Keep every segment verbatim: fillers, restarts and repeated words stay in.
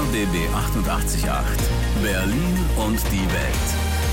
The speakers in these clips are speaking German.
B B achtundachtzig Komma acht. Berlin und die Welt.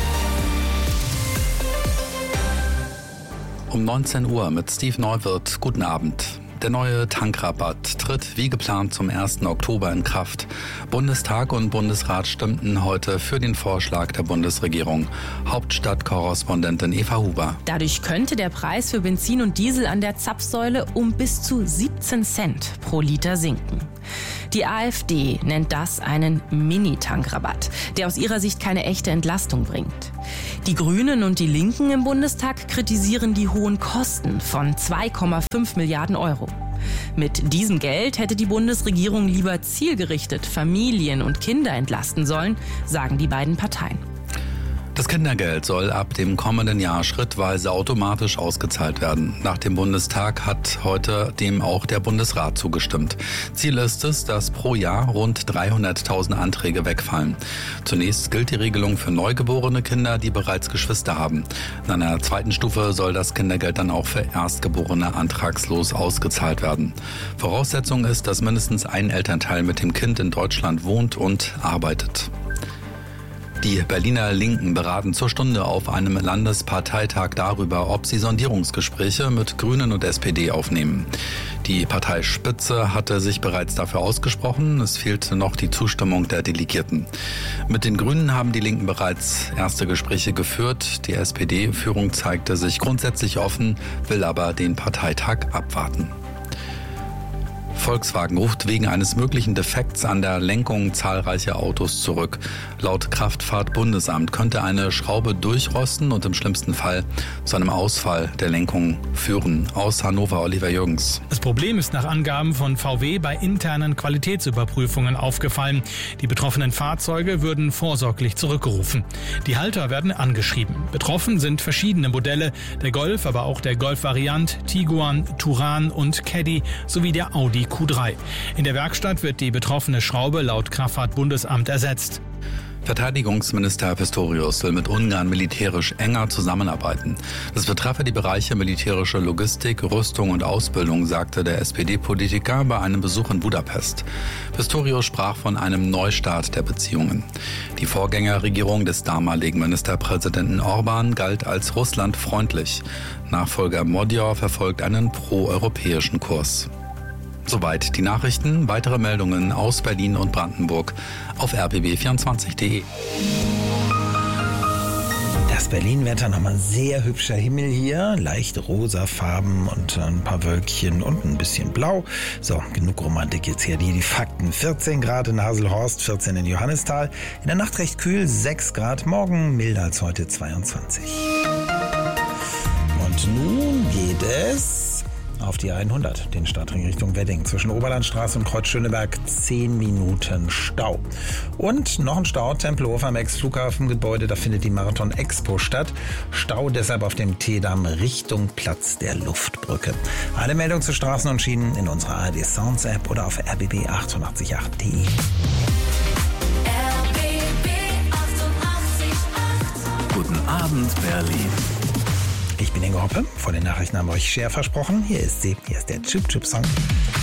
Um neunzehn Uhr mit Steve Neuwirth. Guten Abend. Der neue Tankrabatt tritt wie geplant zum ersten Oktober in Kraft. Bundestag und Bundesrat stimmten heute für den Vorschlag der Bundesregierung. Hauptstadtkorrespondentin Eva Huber. Dadurch könnte der Preis für Benzin und Diesel an der Zapfsäule um bis zu siebzehn Cent pro Liter sinken. Die AfD nennt das einen Mini-Tankrabatt, der aus ihrer Sicht keine echte Entlastung bringt. Die Grünen und die Linken im Bundestag kritisieren die hohen Kosten von zwei Komma fünf Milliarden Euro. Mit diesem Geld hätte die Bundesregierung lieber zielgerichtet Familien und Kinder entlasten sollen, sagen die beiden Parteien. Das Kindergeld soll ab dem kommenden Jahr schrittweise automatisch ausgezahlt werden. Nach dem Bundestag hat heute dem auch der Bundesrat zugestimmt. Ziel ist es, dass pro Jahr rund dreihunderttausend Anträge wegfallen. Zunächst gilt die Regelung für neugeborene Kinder, die bereits Geschwister haben. In einer zweiten Stufe soll das Kindergeld dann auch für Erstgeborene antragslos ausgezahlt werden. Voraussetzung ist, dass mindestens ein Elternteil mit dem Kind in Deutschland wohnt und arbeitet. Die Berliner Linken beraten zur Stunde auf einem Landesparteitag darüber, ob sie Sondierungsgespräche mit Grünen und S P D aufnehmen. Die Parteispitze hatte sich bereits dafür ausgesprochen. Es fehlte noch die Zustimmung der Delegierten. Mit den Grünen haben die Linken bereits erste Gespräche geführt. Die S P D-Führung zeigte sich grundsätzlich offen, will aber den Parteitag abwarten. Volkswagen ruft wegen eines möglichen Defekts an der Lenkung zahlreiche Autos zurück. Laut Kraftfahrtbundesamt könnte eine Schraube durchrosten und im schlimmsten Fall zu einem Ausfall der Lenkung führen. Aus Hannover, Oliver Jürgens. Das Problem ist nach Angaben von V W bei internen Qualitätsüberprüfungen aufgefallen. Die betroffenen Fahrzeuge würden vorsorglich zurückgerufen. Die Halter werden angeschrieben. Betroffen sind verschiedene Modelle, der Golf, aber auch der Golf-Variant, Tiguan, Touran und Caddy sowie der Audi Q drei. In der Werkstatt wird die betroffene Schraube laut Kraftfahrtbundesamt ersetzt. Verteidigungsminister Pistorius will mit Ungarn militärisch enger zusammenarbeiten. Das betreffe die Bereiche militärische Logistik, Rüstung und Ausbildung, sagte der S P D-Politiker bei einem Besuch in Budapest. Pistorius sprach von einem Neustart der Beziehungen. Die Vorgängerregierung des damaligen Ministerpräsidenten Orban galt als russlandfreundlich. Nachfolger Modjor verfolgt einen proeuropäischen Kurs. Soweit die Nachrichten. Weitere Meldungen aus Berlin und Brandenburg auf r b b vierundzwanzig punkt d e. Das Berlin-Wetter, nochmal sehr hübscher Himmel hier, leicht rosa Farben und ein paar Wölkchen und ein bisschen blau. So, genug Romantik jetzt hier. Die, die Fakten. vierzehn Grad in Haselhorst, vierzehn in Johannisthal. In der Nacht recht kühl, sechs Grad. Morgen milder als heute, zweiundzwanzig. Und nun geht es auf die hundert, den Stadtring Richtung Wedding. Zwischen Oberlandstraße und Kreuz Schöneberg zehn Minuten Stau. Und noch ein Stau, Tempelhof am Ex-Flughafengebäude, da findet die Marathon Expo statt. Stau deshalb auf dem Teedamm Richtung Platz der Luftbrücke. Alle Meldungen zu Straßen und Schienen in unserer A R D Sounds App oder auf r b b achtundachtzig Komma acht punkt d e. R B B achtundachtzig Komma acht. Guten Abend, Berlin. Ich bin Inge Hoppe, vor den Nachrichten haben wir euch Cher versprochen. Hier ist sie, hier ist der Chip-Chip-Song.